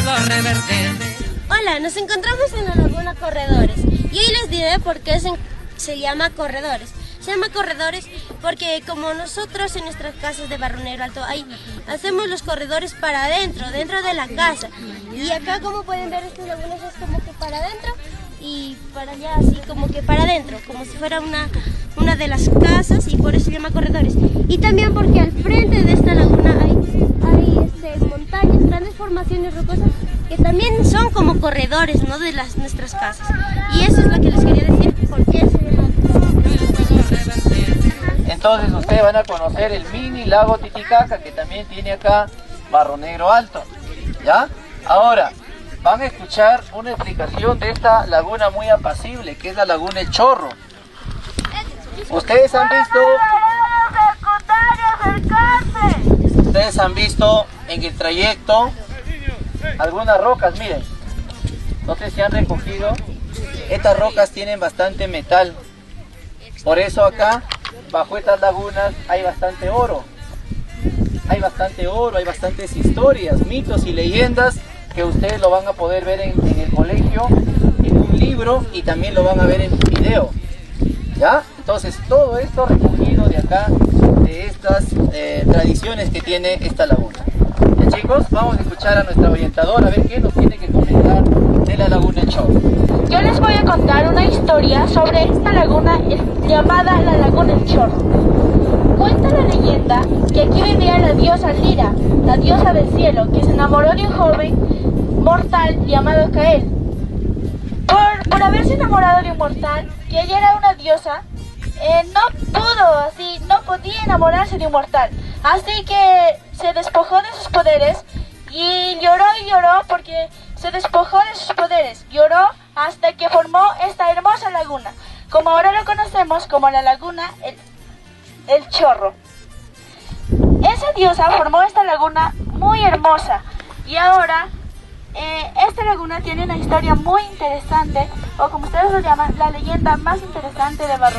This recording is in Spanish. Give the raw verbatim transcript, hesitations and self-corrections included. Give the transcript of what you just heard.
Hola, nos encontramos en la Laguna Corredores y hoy les diré por qué se, se llama Corredores. Se llama Corredores porque como nosotros en nuestras casas de Barro Negro Alto ahí hacemos los corredores para adentro, dentro de la casa. Y acá, como pueden ver, estas lagunas es como que para adentro y para allá así como que para adentro, como si fuera una, una de las casas, y por eso se llama Corredores. Y también porque al frente de esta laguna hay, hay este, montañas, grandes formaciones rocosas que también son como corredores, ¿no?, de las, nuestras casas. Y eso es lo que les quería decir, por qué se llama. Entonces ustedes van a conocer el mini lago Titicaca, que también tiene acá Barro Negro Alto, ¿ya? Ahora van a escuchar una explicación de esta laguna muy apacible, que es la laguna El Chorro. Ustedes han visto... Ustedes han visto en el trayecto algunas rocas, miren. No sé si han recogido. Estas rocas tienen bastante metal. Por eso acá, bajo estas lagunas, hay bastante oro. Hay bastante oro, hay bastantes historias, mitos y leyendas que ustedes lo van a poder ver en, en el colegio, en un libro, y también lo van a ver en video, ¿ya? Entonces todo esto recogido de acá, de estas eh, tradiciones que tiene esta laguna. Ya, chicos, vamos a escuchar a nuestra orientadora a ver qué nos tiene que comentar de la Laguna El Chorro. Yo les voy a contar una historia sobre esta laguna llamada la Laguna El Chorro. Cuenta la leyenda que aquí vivía la diosa Lira, la diosa del cielo, que se enamoró de un joven mortal llamado Cael. Por, por haberse enamorado de un mortal, que ella era una diosa, eh, no pudo, así, no podía enamorarse de un mortal. Así que se despojó de sus poderes y lloró y lloró porque se despojó de sus poderes. Lloró hasta que formó esta hermosa laguna, como ahora lo conocemos como la Laguna El, El Chorro. Esa diosa formó esta laguna muy hermosa y ahora eh, esta laguna tiene una historia muy interesante, o como ustedes lo llaman, la leyenda más interesante de Barro